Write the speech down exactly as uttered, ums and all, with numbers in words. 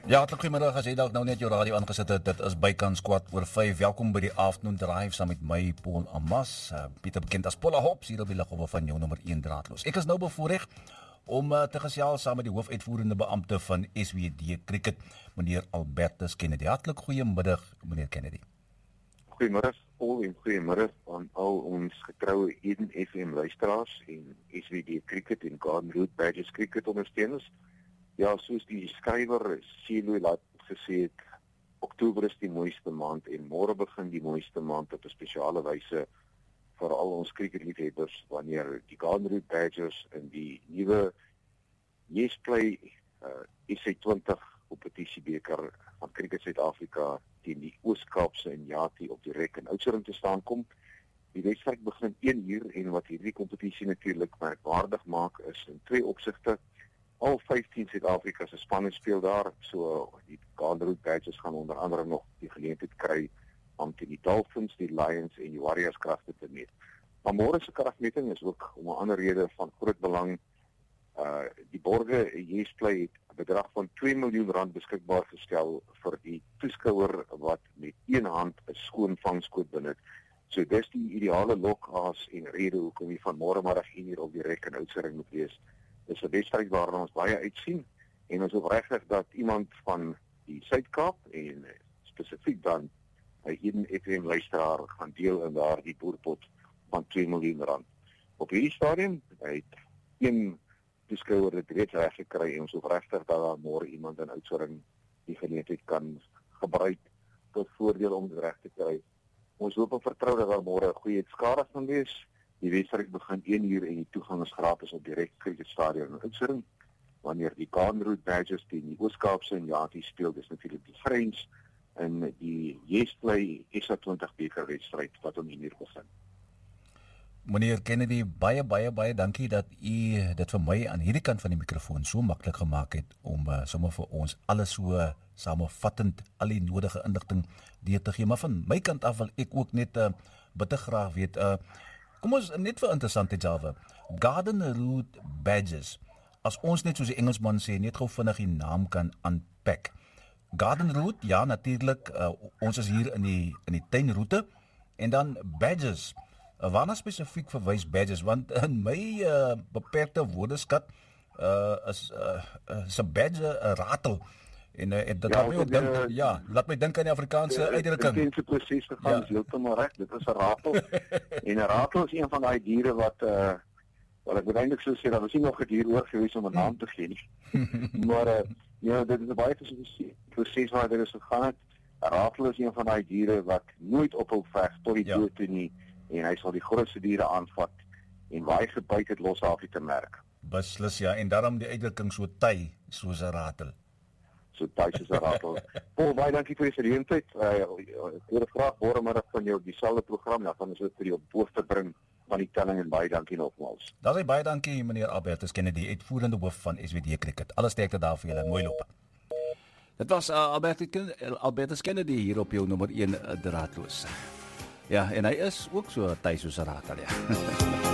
Ja, hartlik goeiemiddag, as jy dalk nou net jou radio aangesit het, dit is bykans kwart oor vyf, welkom by die Afternoon Drive saam met my, Paul Amas, uh, Pieter bekend as Paula Hops, hier op die liggolwe van jou nommer een draadloos. Ek is nou bevoorreg om uh, te gesels saam met die hoofuitvoerende beampte van S W D Cricket, meneer Albertus Kennedy. Hartlik goeiemiddag, meneer Kennedy. Goeiemiddag, Paul, en goeiemiddag aan al ons getroue Eden F M luisteraars en S W D Cricket en Garden Route Badgers Cricket ondersteuners. Ja, soos die skrywer Silo laat gesê het, Oktober is die mooiste maand en môre begin die mooiste maand op 'n spesiale wyse vir al ons cricketliefhebbers wanneer die Garden Route Badgers in die nuwe Yes Play uh, S A twintig kompetitiebeker van Cricket Suid-Afrika teen die Oos-Kaapse en Yati op die rek in Oudtshoorn te staan kom. Die wedstryd begin een uur en wat hierdie kompetisie natuurlik merkwaardig maak is in twee opsigte. Al vyftien Suid-Afrika se spanne speel daar, so die Garden Route Badgers gaan onder andere nog die geleentheid kry om teen die Dolphins, die Lions en die Warriors kragte te meet. Maar môre se kragmeting is ook om 'n ander rede van groot belang. Uh die borge Yes Play het 'n bedrag van twee miljoen rand beskikbaar gestel vir die toeskouer wat met een hand 'n skoon vangskoot benut. So dis die ideale lokaas en rede hoekom jy van môre middag een uur op die rek in Oudtshoorn moet wees. Dis 'n wedstryd waarna ons baie uitsien en ons hoop regtig dat iemand van die Suid-Kaap en spesifiek dan 'n Eden F M luisteraar gaan deel in daardie boerpot van twee miljoen rand. Op hierdie stadium het een toeskouer dit reeds reg gekry en ons hoop regtig dat daar môre iemand in Oudtshoorn die geleentheid kan gebruik tot voordeel om dit reg te kry. Ons hoop en vertrou dat daar môre 'n goeie skare gaan wees. Die wedstryd begin een uur en die toegang is gratis op die Rek Cricket Stadion in Oudtshoorn. Wanneer die Garden Route Badgers teen die Oos-Kaapse en Yati speel, dis natuurlik die grens in die Yes Play S A twintig beker wedstryd wat om een uur begin. Meneer Kennedy, baie baie baie dankie dat u dit vir my aan hierdie kant van die mikrofoon so maklik gemaak het om uh, sommer vir ons alles so uh, samevattend al die nodige inligting deur te gee. Maar van my kant af wil ek ook net uh, bitter graag weet, uh, kom ons net vir interessante java. Garden Route Badgers. As ons net soos die Engelsman sê, net gou vinnig die naam kan unpack. Garden Route, ja natuurlik, uh, ons is hier in die in die tuinroete en dan Badgers. Uh, waarna spesifiek verwys Badgers, want in my uh, beperkte woordeskat uh, is 'n uh, uh, badger 'n ratel. En uh, dit laat my ook dink, uh, ja, laat my dink aan die Afrikaanse uh, uitdrukking. Dit het presies gegaan, ja. Is heeltemal reg. Dit is 'n ratel. En 'n ratel is een van daai diere wat uh wat ek moet eintlik so sê, dat was nie nog 'n dier oor gewees om 'n naam te gee nie. Maar uh, ja, dit is 'n baie proses waar dit is gegaan. 'n Ratel is een van daai diere wat nooit ophou veg tot die ja. dood toe nie en hy sal die grootste diere aanvat en waar hy gebyt het los af te merk. Beslis ja, en daarom die uitdrukking so ty soos 'n ratel. So tyd is 'n ratel. Paul, baie dankie vir die geleentheid. Uh, ek wil graag môre middag van jou dieselfde program, ja, dan is dit vir die op boord te bring van die telling en baie dankie nogmaals. Daar is baie dankie meneer Albertus Kennedy, uitvoerende hoof van S W D Cricket. Alles sterkte daar vir julle, mooi loop. Dit was uh, Albertus, Albertus Kennedy hier op jou nommer een uh, draadloos. Ja, en hy is ook so tyd soos 'n ratel, ja.